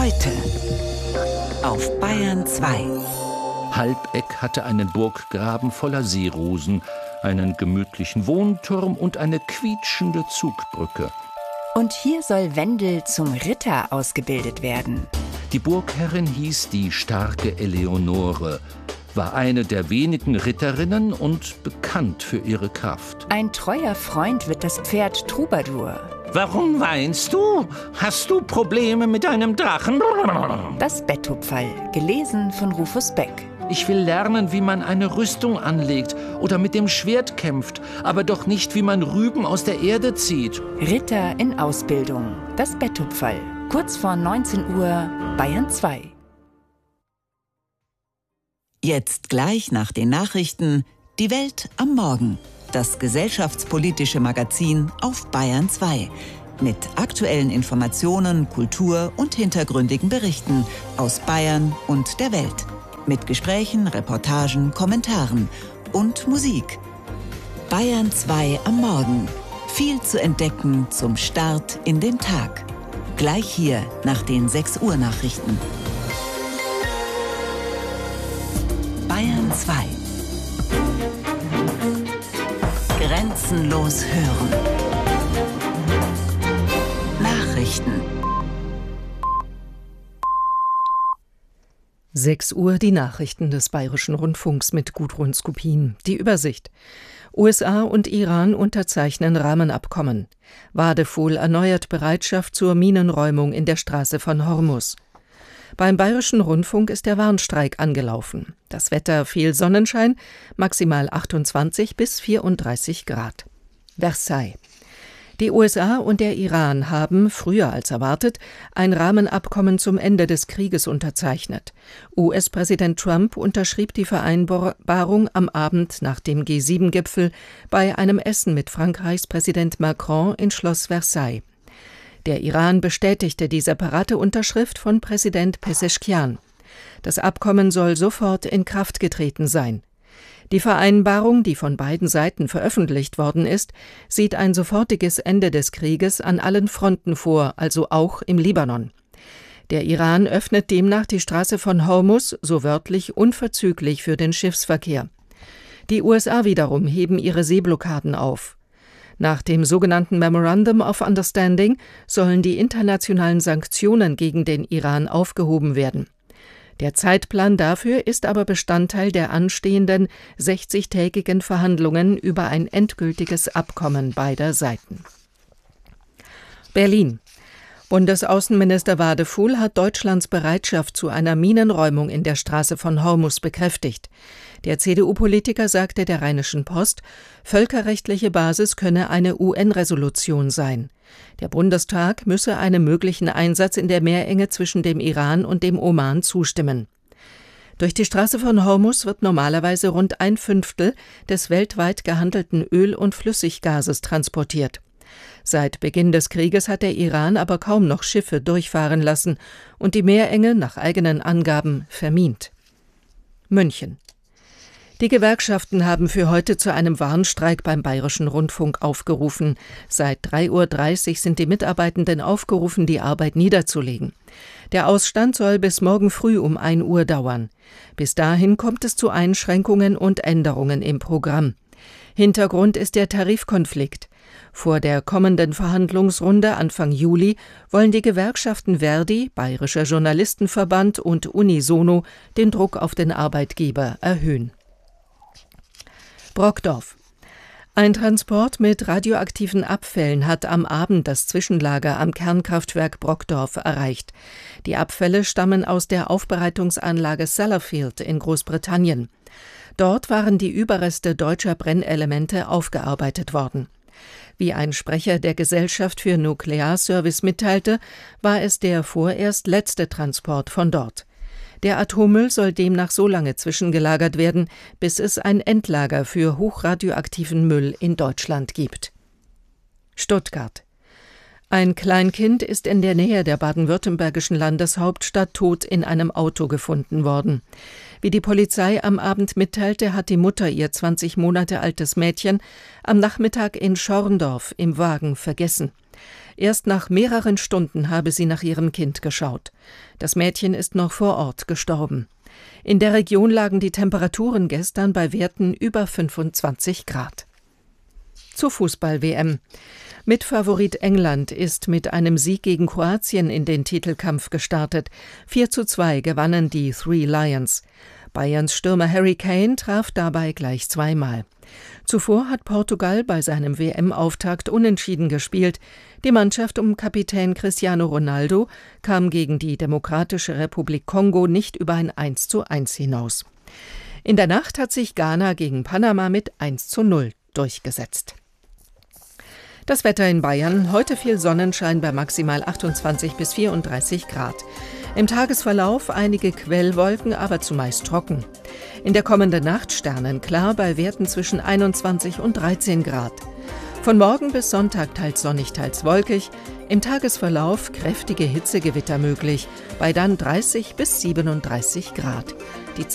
Heute auf Bayern 2. Halbegg hatte einen Burggraben voller Seerosen, einen gemütlichen Wohnturm und eine quietschende Zugbrücke. Und hier soll Wendel zum Ritter ausgebildet werden. Die Burgherrin hieß die starke Eleonore, war eine der wenigen Ritterinnen und bekannt für ihre Kraft. Ein treuer Freund wird das Pferd Troubadour. Warum weinst du? Hast du Probleme mit einem Drachen? Das Betthupferl, gelesen von Rufus Beck. Ich will lernen, wie man eine Rüstung anlegt oder mit dem Schwert kämpft, aber doch nicht, wie man Rüben aus der Erde zieht. Ritter in Ausbildung, das Betthupferl, kurz vor 19 Uhr, Bayern 2. Jetzt gleich nach den Nachrichten, die Welt am Morgen. Das gesellschaftspolitische Magazin auf Bayern 2. Mit aktuellen Informationen, Kultur und hintergründigen Berichten aus Bayern und der Welt. Mit Gesprächen, Reportagen, Kommentaren und Musik. Bayern 2 am Morgen. Viel zu entdecken zum Start in den Tag. Gleich hier nach den 6 Uhr Nachrichten. Bayern 2. Grenzenlos hören. Nachrichten. 6 Uhr die Nachrichten des Bayerischen Rundfunks mit Gudrun Skupin. Die Übersicht. USA und Iran unterzeichnen Rahmenabkommen. Wadefuhl erneuert Bereitschaft zur Minenräumung in der Straße von Hormuz. Beim Bayerischen Rundfunk ist der Warnstreik angelaufen. Das Wetter viel Sonnenschein, maximal 28 bis 34 Grad. Versailles. Die USA und der Iran haben, früher als erwartet, ein Rahmenabkommen zum Ende des Krieges unterzeichnet. US-Präsident Trump unterschrieb die Vereinbarung am Abend nach dem G7-Gipfel bei einem Essen mit Frankreichs Präsident Macron in Schloss Versailles. Der Iran bestätigte die separate Unterschrift von Präsident Pezeshkian. Das Abkommen soll sofort in Kraft getreten sein. Die Vereinbarung, die von beiden Seiten veröffentlicht worden ist, sieht ein sofortiges Ende des Krieges an allen Fronten vor, also auch im Libanon. Der Iran öffnet demnach die Straße von Hormuz, so wörtlich, unverzüglich für den Schiffsverkehr. Die USA wiederum heben ihre Seeblockaden auf. Nach dem sogenannten Memorandum of Understanding sollen die internationalen Sanktionen gegen den Iran aufgehoben werden. Der Zeitplan dafür ist aber Bestandteil der anstehenden 60-tägigen Verhandlungen über ein endgültiges Abkommen beider Seiten. Berlin. Bundesaußenminister Wadefuhl hat Deutschlands Bereitschaft zu einer Minenräumung in der Straße von Hormuz bekräftigt. Der CDU-Politiker sagte der Rheinischen Post, völkerrechtliche Basis könne eine UN-Resolution sein. Der Bundestag müsse einem möglichen Einsatz in der Meerenge zwischen dem Iran und dem Oman zustimmen. Durch die Straße von Hormuz wird normalerweise rund 1/5 des weltweit gehandelten Öl- und Flüssiggases transportiert. Seit Beginn des Krieges hat der Iran aber kaum noch Schiffe durchfahren lassen und die Meerenge nach eigenen Angaben vermint. München. Die Gewerkschaften haben für heute zu einem Warnstreik beim Bayerischen Rundfunk aufgerufen. Seit 3:30 Uhr sind die Mitarbeitenden aufgerufen, die Arbeit niederzulegen. Der Ausstand soll bis morgen früh um 1 Uhr dauern. Bis dahin kommt es zu Einschränkungen und Änderungen im Programm. Hintergrund ist der Tarifkonflikt. Vor der kommenden Verhandlungsrunde Anfang Juli wollen die Gewerkschaften Verdi, Bayerischer Journalistenverband und Unisono den Druck auf den Arbeitgeber erhöhen. Brockdorf. Ein Transport mit radioaktiven Abfällen hat am Abend das Zwischenlager am Kernkraftwerk Brockdorf erreicht. Die Abfälle stammen aus der Aufbereitungsanlage Sellafield in Großbritannien. Dort waren die Überreste deutscher Brennelemente aufgearbeitet worden. Wie ein Sprecher der Gesellschaft für Nuklearservice mitteilte, war es der vorerst letzte Transport von dort. Der Atommüll soll demnach so lange zwischengelagert werden, bis es ein Endlager für hochradioaktiven Müll in Deutschland gibt. Stuttgart. Ein Kleinkind ist in der Nähe der baden-württembergischen Landeshauptstadt tot in einem Auto gefunden worden. Wie die Polizei am Abend mitteilte, hat die Mutter ihr 20 Monate altes Mädchen am Nachmittag in Schorndorf im Wagen vergessen. Erst nach mehreren Stunden habe sie nach ihrem Kind geschaut. Das Mädchen ist noch vor Ort gestorben. In der Region lagen die Temperaturen gestern bei Werten über 25 Grad. Zur Fußball-WM. Mitfavorit England ist mit einem Sieg gegen Kroatien in den Titelkampf gestartet. 4:2 gewannen die Three Lions. Bayerns Stürmer Harry Kane traf dabei gleich zweimal. Zuvor hat Portugal bei seinem WM-Auftakt unentschieden gespielt. Die Mannschaft um Kapitän Cristiano Ronaldo kam gegen die Demokratische Republik Kongo nicht über ein 1:1 hinaus. In der Nacht hat sich Ghana gegen Panama mit 1:0 durchgesetzt. Das Wetter in Bayern: heute viel Sonnenschein bei maximal 28 bis 34 Grad. Im Tagesverlauf einige Quellwolken, aber zumeist trocken. In der kommenden Nacht sternenklar bei Werten zwischen 21 und 13 Grad. Von morgen bis Sonntag teils sonnig, teils wolkig. Im Tagesverlauf kräftige Hitzegewitter möglich, bei dann 30 bis 37 Grad. Die